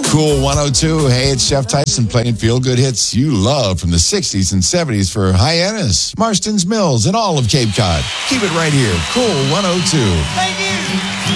Cool 102. Hey, it's Chef Tyson playing feel-good hits you love from the 60s and 70s for Hyannis, Marston's Mills, and all of Cape Cod. Keep it right here. Cool 102. Thank you.